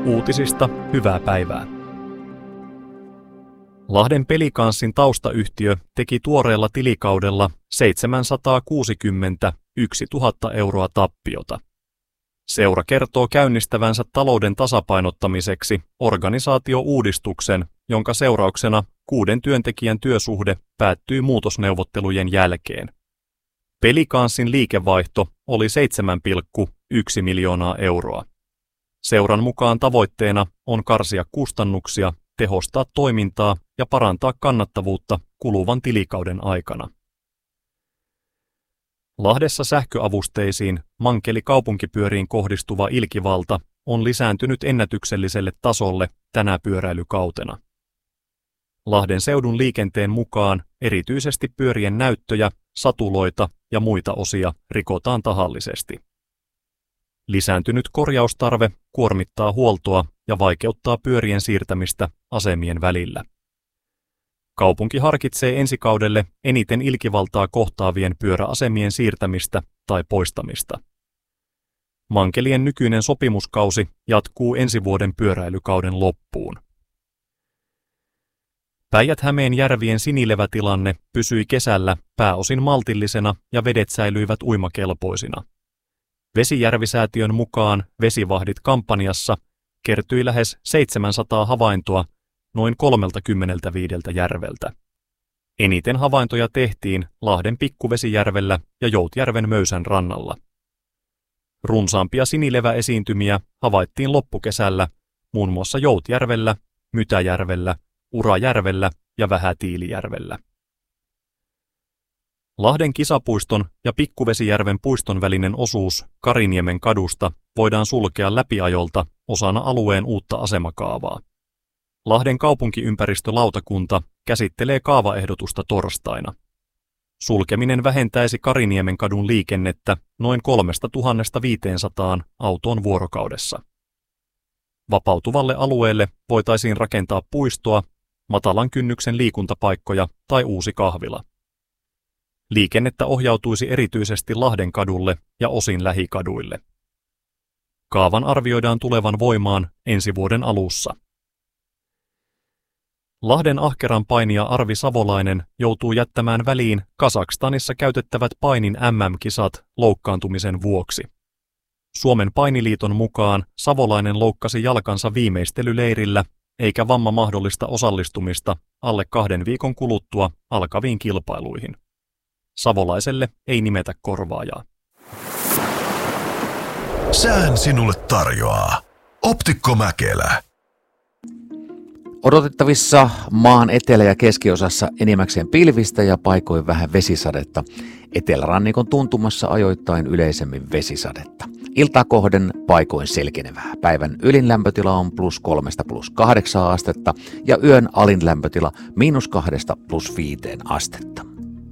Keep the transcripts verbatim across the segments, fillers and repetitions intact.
Uutisista hyvää päivää. Lahden Pelikanssin taustayhtiö teki tuoreella tilikaudella seitsemänsataakuusikymmentäyksituhatta euroa tappiota. Seura kertoo käynnistävänsä talouden tasapainottamiseksi organisaatiouudistuksen, jonka seurauksena kuuden työntekijän työsuhde päättyy muutosneuvottelujen jälkeen. Pelikanssin liikevaihto oli seitsemän pilkku yksi miljoonaa euroa. Seuran mukaan tavoitteena on karsia kustannuksia, tehostaa toimintaa ja parantaa kannattavuutta kuluvan tilikauden aikana. Lahdessa sähköavusteisiin mankelikaupunkipyöriin kohdistuva ilkivalta on lisääntynyt ennätykselliselle tasolle tänä pyöräilykautena. Lahden seudun liikenteen mukaan erityisesti pyörien näyttöjä, satuloita ja muita osia rikotaan tahallisesti. Lisääntynyt korjaustarve kuormittaa huoltoa ja vaikeuttaa pyörien siirtämistä asemien välillä. Kaupunki harkitsee ensi kaudelle eniten ilkivaltaa kohtaavien pyöräasemien siirtämistä tai poistamista. Mankelien nykyinen sopimuskausi jatkuu ensi vuoden pyöräilykauden loppuun. Päijät-Hämeen järvien sinilevätilanne pysyi kesällä pääosin maltillisena ja vedet säilyivät uimakelpoisina. Vesijärvisäätiön mukaan Vesivahdit-kampanjassa kertyi lähes seitsemänsataa havaintoa noin kolmekymmentäviisi järveltä. Eniten havaintoja tehtiin Lahden Pikkuvesijärvellä ja Joutjärven Möysän rannalla. Runsaampia sinileväesiintymiä havaittiin loppukesällä muun muassa Joutjärvellä, Mytäjärvellä, Urajärvellä ja Vähätiilijärvellä. Lahden kisapuiston ja Pikkuvesijärven puiston välinen osuus Kariniemen kadusta voidaan sulkea läpiajolta osana alueen uutta asemakaavaa. Lahden kaupunkiympäristölautakunta käsittelee kaavaehdotusta torstaina. Sulkeminen vähentäisi Kariniemen kadun liikennettä noin kolmesta tuhannesta viiteensataan autoon vuorokaudessa. Vapautuvalle alueelle voitaisiin rakentaa puistoa, matalan kynnyksen liikuntapaikkoja tai uusi kahvila. Liikennettä ohjautuisi erityisesti Lahden kadulle ja osin lähikaduille. Kaavan arvioidaan tulevan voimaan ensi vuoden alussa. Lahden ahkeran painija Arvi Savolainen joutuu jättämään väliin Kazakstanissa käytettävät painin M M-kisat loukkaantumisen vuoksi. Suomen painiliiton mukaan Savolainen loukkasi jalkansa viimeistelyleirillä, eikä vamma mahdollista osallistumista alle kahden viikon kuluttua alkaviin kilpailuihin. Savolaiselle ei nimetä korvaajaa. Sään sinulle tarjoaa Optikko Mäkelä. Odotettavissa maan etelä- ja keskiosassa enimmäkseen pilvistä ja paikoin vähän vesisadetta. Etelärannikon tuntumassa ajoittain yleisemmin vesisadetta. Iltaa kohden paikoin selkenevää. Päivän ylin lämpötila on plus kolmesta plus kahdeksaa astetta ja yön alin lämpötila miinus kahdesta plus viiteen astetta.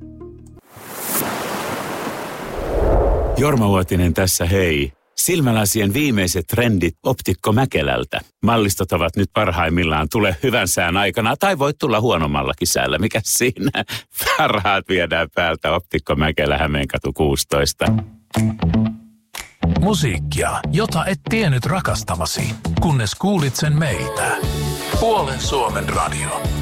Jorma Uotinen tässä, hei. Silmälasien viimeiset trendit Optikko Mäkelältä. Mallistot ovat nyt parhaimmillaan. Tule hyvän sään aikana tai voit tulla huonommallakin säällä. Mikä siinä? Parhaat viedään päältä. Optikko Mäkelä, Hämeenkatu kuusitoista. Musiikkia, jota et tiennyt rakastavasi, kunnes kuulit sen meiltä. Puolen Suomen radio.